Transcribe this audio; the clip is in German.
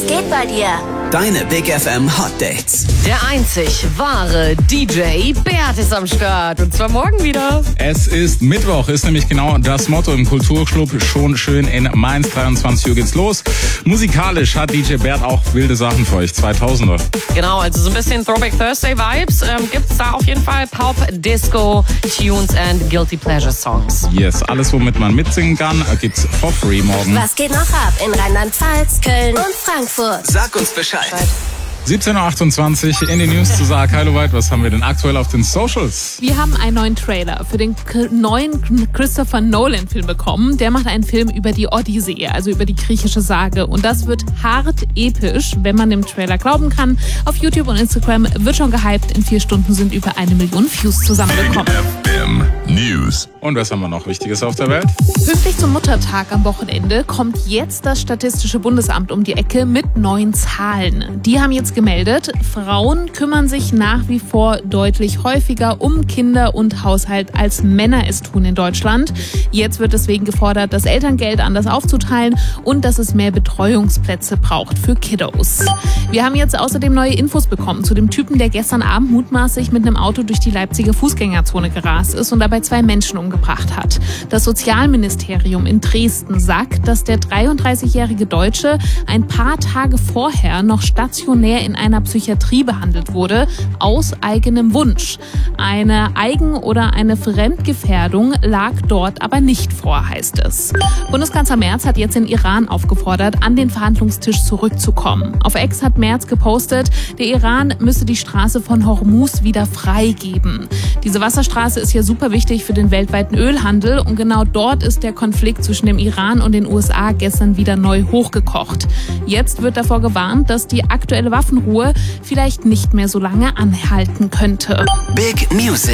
geht bei dir? Deine Big FM Hot Dates. Der einzig wahre DJ Bert ist am Start. Und zwar morgen wieder. Es ist Mittwoch, ist nämlich genau das Motto im Kulturclub. Schon schön in Mainz, 23 Uhr geht's los. Musikalisch hat DJ Bert auch wilde Sachen für euch, 2000er. Genau, also so ein bisschen Throwback Thursday Vibes. Gibt's da auf jeden Fall Pop, Disco, Tunes and Guilty Pleasure Songs. Yes, alles womit man mitsingen kann, gibt's for free morgen. Was geht noch ab in Rheinland-Pfalz, Köln und Frankfurt? Sag uns Bescheid. 17.28 Uhr in den News zu Sarah Keiloweit. Was haben wir denn aktuell auf den Socials? Wir haben einen neuen Trailer für den neuen Christopher Nolan-Film bekommen. Der macht einen Film über die Odyssee, also über die griechische Sage. Und das wird hart episch, wenn man dem Trailer glauben kann. Auf YouTube und Instagram wird schon gehypt. In 4 Stunden sind über 1 Million Views zusammengekommen. News. Und was haben wir noch Wichtiges auf der Welt? Pünktlich zum Muttertag am Wochenende kommt jetzt das Statistische Bundesamt um die Ecke mit neuen Zahlen. Die haben jetzt gemeldet, Frauen kümmern sich nach wie vor deutlich häufiger um Kinder und Haushalt, als Männer es tun in Deutschland. Jetzt wird deswegen gefordert, das Elterngeld anders aufzuteilen und dass es mehr Betreuungsplätze braucht für Kiddos. Wir haben jetzt außerdem neue Infos bekommen zu dem Typen, der gestern Abend mutmaßlich mit einem Auto durch die Leipziger Fußgängerzone gerast ist und dabei 2 Menschen umgebracht hat. Das Sozialministerium in Dresden sagt, dass der 33-jährige Deutsche ein paar Tage vorher noch stationär in einer Psychiatrie behandelt wurde, aus eigenem Wunsch. Eine Eigen- oder eine Fremdgefährdung lag dort aber nicht vor, heißt es. Bundeskanzler Merz hat jetzt den Iran aufgefordert, an den Verhandlungstisch zurückzukommen. Auf X hat Merz gepostet, der Iran müsse die Straße von Hormuz wieder freigeben. Diese Wasserstraße ist ja super wichtig für den weltweiten Ölhandel und genau dort ist der Konflikt zwischen dem Iran und den USA gestern wieder neu hochgekocht. Jetzt wird davor gewarnt, dass die aktuelle Waffenruhe vielleicht nicht mehr so lange anhalten könnte. Big Music.